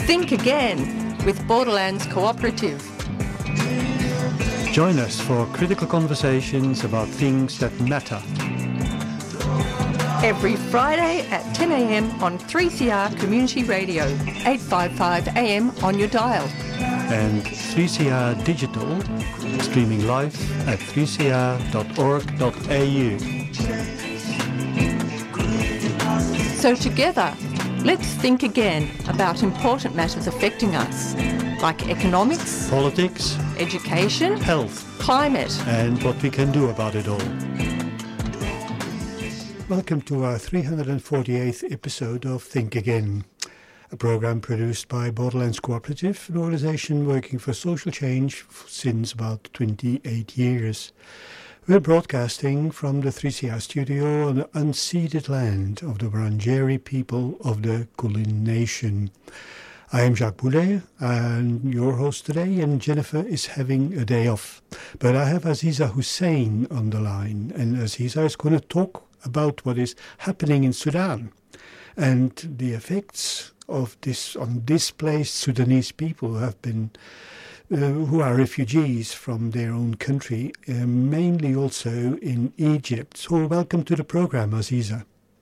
Think Again with Borderlands Cooperative. Join us for critical conversations about things that matter. Every Friday at 10 a.m. on 3CR Community Radio, 855 AM on your dial. And 3CR Digital, streaming live at 3cr.org.au. So together, let's think again about important matters affecting us, like economics, Politics, education, health, climate, and what we can do about it all. Welcome to our 348th episode of Think Again, a program produced by Borderlands Cooperative, an organisation working for social change since about 28 years. We're broadcasting from the 3CR studio on the unceded land of the Wurundjeri people of the Kulin Nation. I am Jacques Boulet, and your host today, and Jennifer is having a day off. But I have Aziza Hussein on the line, and Aziza is going to talk about what is happening in Sudan and the effects of this on displaced Sudanese people who have been who are refugees from their own country, mainly also in Egypt. So welcome to the program, Aziza.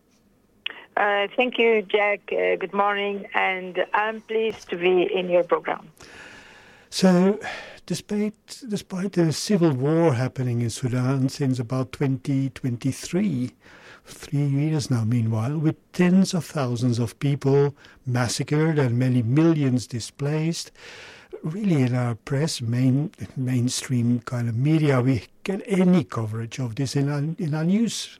Thank you, Jack. Good morning, and I'm pleased to be in your program. So, despite the civil war happening in Sudan since about 2023, 3 years now meanwhile, with tens of thousands of people massacred and many millions displaced, really in our press, mainstream kind of media, we get any coverage of this in our news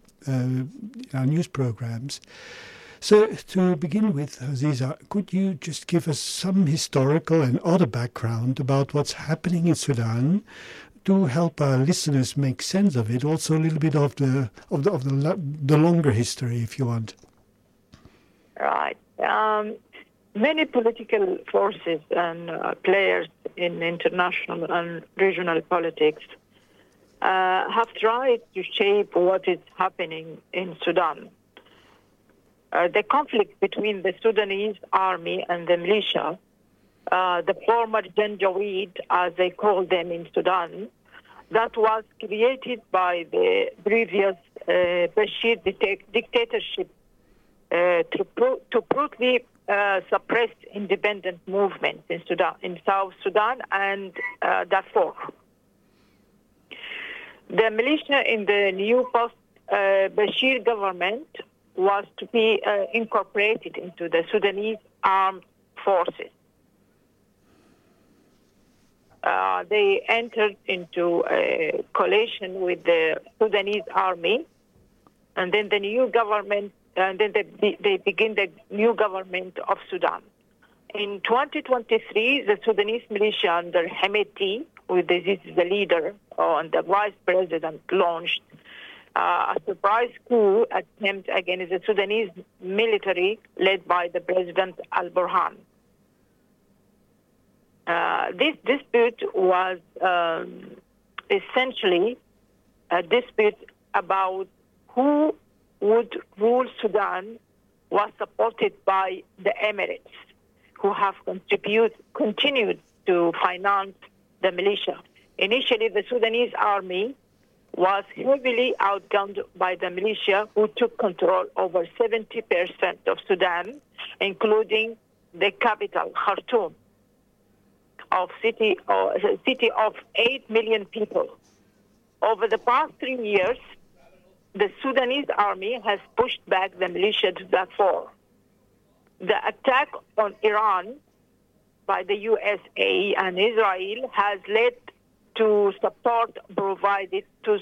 programs. So to begin with, Aziza, could you just give us some historical and other background about what's happening in Sudan to help our listeners make sense of it? Also, a little bit of the longer history, if you want. Right. Many political forces and players in international and regional politics have tried to shape what is happening in Sudan. The conflict between the Sudanese army and the militia, the former Janjaweed, as they call them in Sudan, that was created by the previous Bashir dictatorship to brutally suppress independent movements in Sudan, in South Sudan and Darfur. The militia in the new post-Bashir government was to be incorporated into the Sudanese armed forces. They entered into a coalition with the Sudanese army, and then the new government, and then they begin the new government of Sudan. In 2023, the Sudanese militia under Hemeti, this is the leader and the vice president, launched a surprise coup attempt against the Sudanese military led by the President Al-Burhan. This dispute was essentially a dispute about who would rule Sudan, was supported by the Emirates, who have continued to finance the militia. Initially, the Sudanese army was heavily outgunned by the militia, who took control over 70% of Sudan, including the capital, Khartoum, a city of 8 million people. Over the past 3 years, the Sudanese army has pushed back the militia to Darfur. The attack on Iran by the USA and Israel has led to support provided to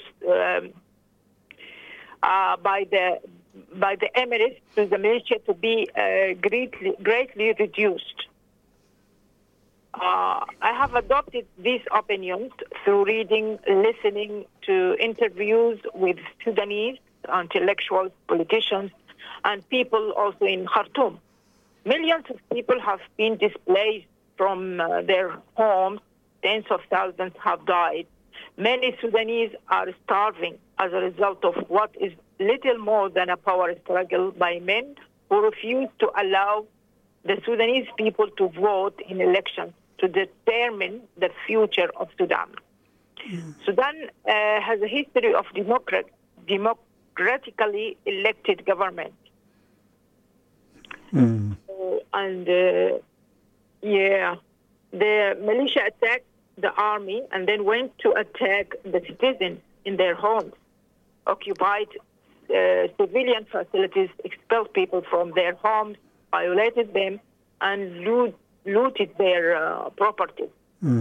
by the Emirates to the militia to be greatly reduced. I have adopted these opinions through reading, listening to interviews with Sudanese intellectuals, politicians, and people also in Khartoum. Millions of people have been displaced from their homes. Tens of thousands have died. Many Sudanese are starving as a result of what is little more than a power struggle by men who refuse to allow the Sudanese people to vote in elections to determine the future of Sudan. Sudan has a history of democratically elected government. The militia attacked the army and then went to attack the citizens in their homes, occupied civilian facilities, expelled people from their homes, violated them, and looted their property.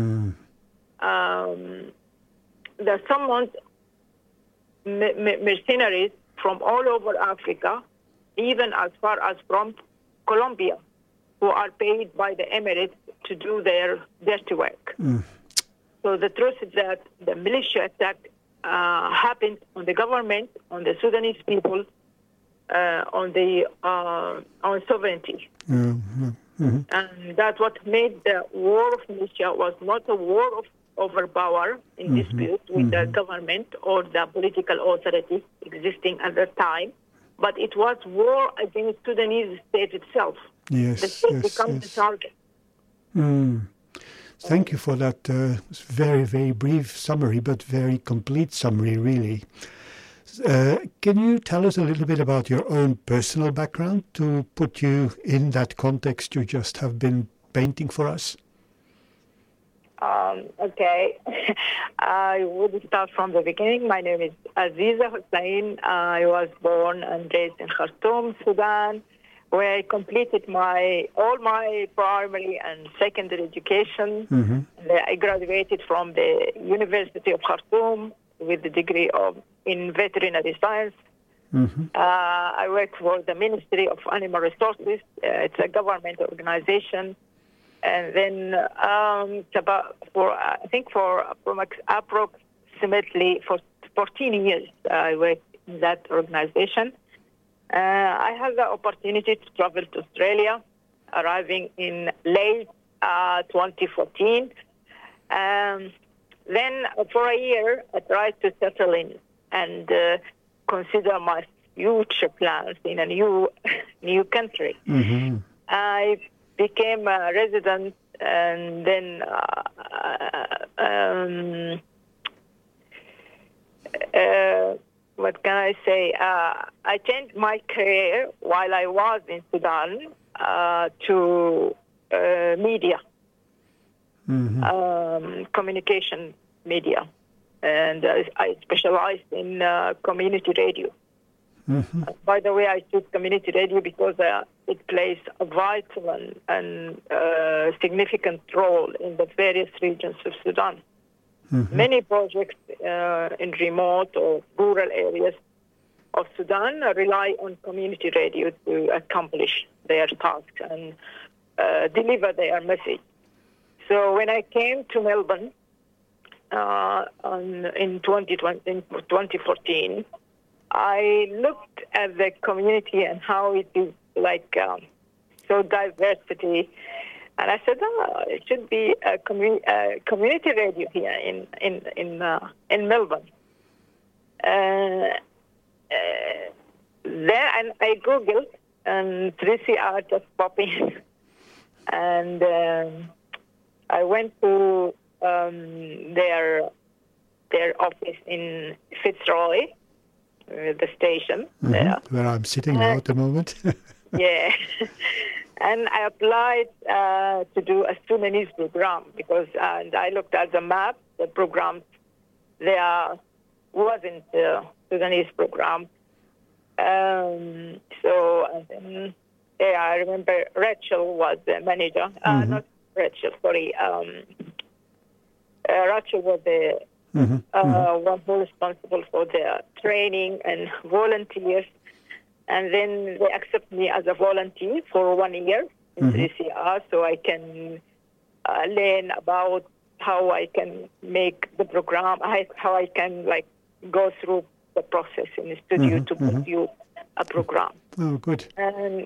They summoned mercenaries from all over Africa, even as far as from Colombia, who are paid by the Emirates to do their dirty work. So the truth is that the militia attack happened on the government, on the Sudanese people, on sovereignty. And that's what made the war of militia was not a war of overpower in dispute with the government or the political authorities existing at that time, but it was war against Sudanese state itself. Yes, the state becomes the target. Thank you for that very, very brief summary, but very complete summary, really. Can you tell us a little bit about your own personal background to put you in that context you just have been painting for us? Okay. I would start from the beginning. My name is Aziza Hussein. I was born and raised in Khartoum, Sudan, where I completed all my primary and secondary education. I graduated from the University of Khartoum with the degree in veterinary science. I worked for the Ministry of Animal Resources. It's a government organization. And then it's about approximately for 14 years I worked in that organization. I had the opportunity to travel to Australia, arriving in late 2014. Then for a year, I tried to settle in and consider my future plans in a new country. I became a resident, and then what can I say? I changed my career while I was in Sudan to media, communication media, and I specialized in community radio. By the way, I choose community radio because it plays a vital and significant role in the various regions of Sudan. Many projects in remote or rural areas of Sudan rely on community radio to accomplish their tasks and deliver their message. So when I came to Melbourne in 2014, I looked at the community and how it is so diversity, and I said, it should be a community radio here in Melbourne. Then I googled, and 3CR just popped in, and I went to their office in Fitzroy. The station there. Where I'm sitting now at the moment. Yeah. And I applied to do a Sudanese program because I looked at the map, the program, there wasn't a Sudanese program. I remember Rachel was the manager. Not Rachel, sorry. Rachel was the one who was responsible for the training and volunteers. And then they accept me as a volunteer for 1 year in 3CR, so I can learn about how I can make the program, how I can go through the process in the studio to produce a program. Oh, good. And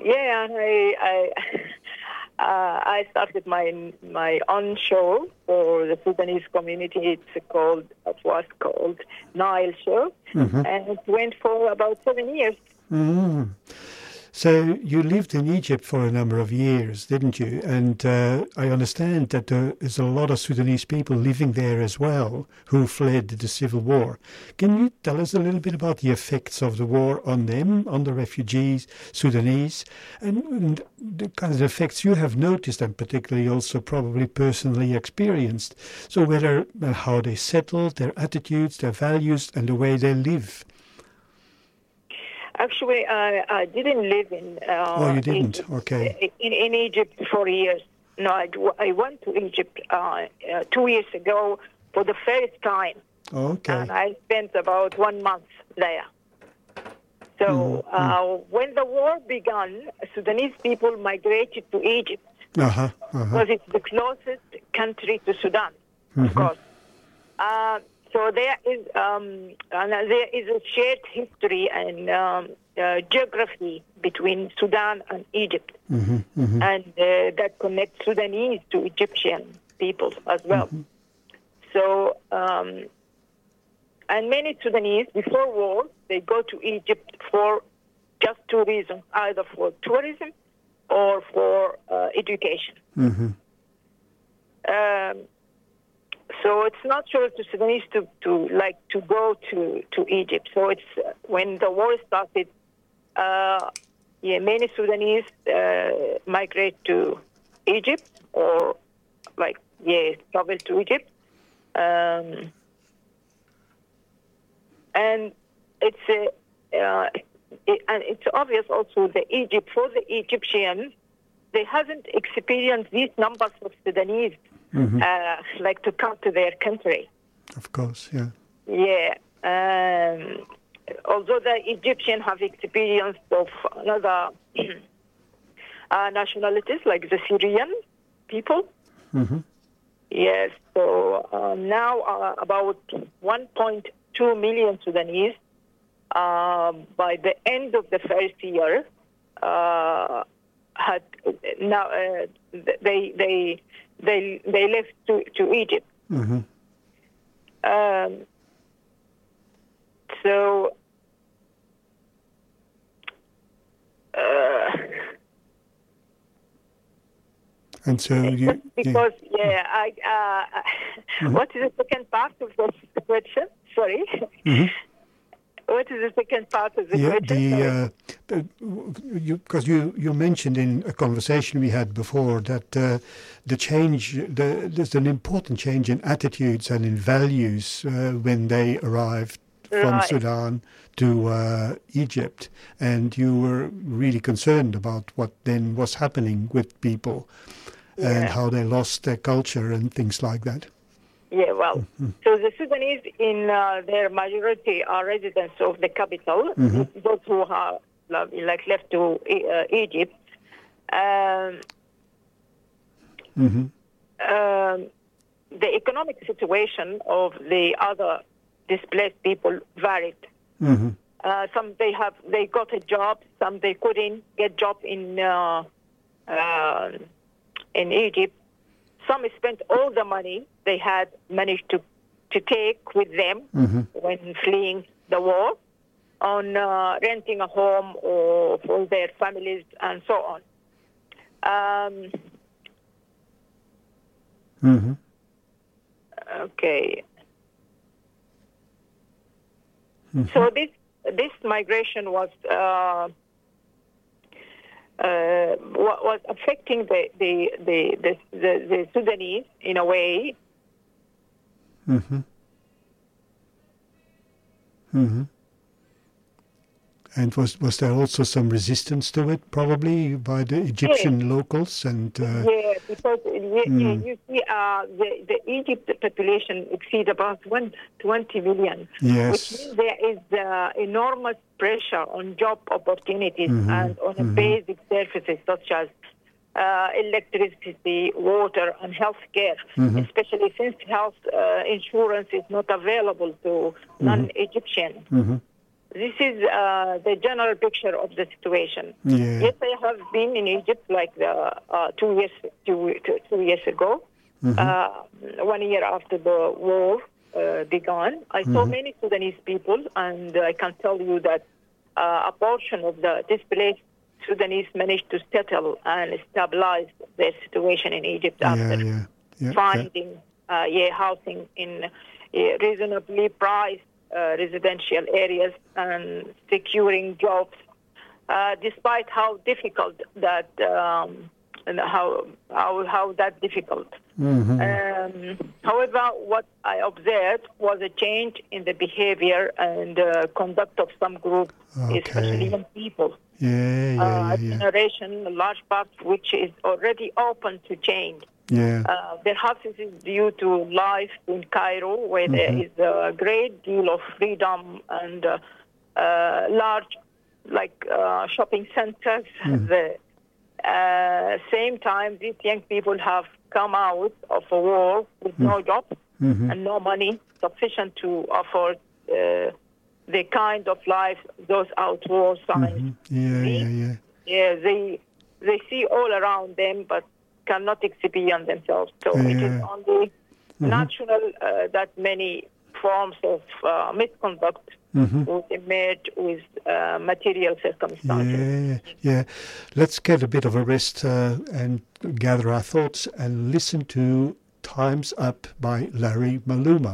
I started my own show for the Sudanese community. It was called Nile Show, and it went for about 7 years. So you lived in Egypt for a number of years, didn't you? And I understand that there is a lot of Sudanese people living there as well who fled the civil war. Can you tell us a little bit about the effects of the war on them, on the refugees, Sudanese, and the kind of effects you have noticed and particularly also probably personally experienced? So whether how they settled, their attitudes, their values, and the way they live. Actually, I didn't live in. Oh, you didn't? Egypt, Okay. In Egypt for years. No, I went to Egypt 2 years ago for the first time. Okay. And I spent about 1 month there. So when the war began, Sudanese people migrated to Egypt because it's the closest country to Sudan, of course. So there is a shared history and geography between Sudan and Egypt, and that connects Sudanese to Egyptian people as well. So, and many Sudanese before war, they go to Egypt for just two reasons: either for tourism or for education. So it's natural to Sudanese to go to Egypt. So it's when the war started, many Sudanese migrate to Egypt or travel to Egypt, and it's obvious also the Egypt for the Egyptians, they haven't experienced these numbers of Sudanese. To come to their country. Of course, yeah. Yeah. Although the Egyptians have experience of another nationalities, like the Syrian people. Yes. So now about 1.2 million Sudanese, by the end of the first year, had now they left to Egypt. So and so you because what is the second part of the question? Sorry. What is the second part of the question? Because you mentioned in a conversation we had before that there's an important change in attitudes and in values when they arrived from Sudan to Egypt, and you were really concerned about what then was happening with people and how they lost their culture and things like that. Yeah, well, so the Sudanese in their majority are residents of the capital, those who are left to Egypt. The economic situation of the other displaced people varied. Some they got a job, some they couldn't get job in Egypt. Some spent all the money they had managed to take with them when fleeing the war on renting a home or for their families and so on. Okay. So this migration was affecting the Sudanese in a way. And was there also some resistance to it, probably by the Egyptian locals? And because you see, the Egypt population exceeds about 20 million. Yes, which means there is enormous pressure on job opportunities and on basic services such as electricity, water, and health care, especially since health insurance is not available to non-Egyptians. This is the general picture of the situation. Yes, I have been in Egypt 2 years ago, 1 year after the war began. I saw many Sudanese people, and I can tell you that a portion of the displaced Sudanese managed to settle and stabilize their situation in Egypt after finding housing in reasonably priced residential areas and securing jobs, despite how difficult that and how that difficult. However, what I observed was a change in the behavior and conduct of some groups, especially young people. A generation, a large part, which is already open to change. Perhaps this is due to life in Cairo, where there is a great deal of freedom and large, shopping centers. Same time, these young people have come out of a war with no job and no money sufficient to afford the kind of life those outward signs. They see all around them, but cannot experience themselves. So it is only natural that many forms of misconduct would emerge with material circumstances. Let's get a bit of a rest and gather our thoughts and listen to Time's Up by Larry Maluma.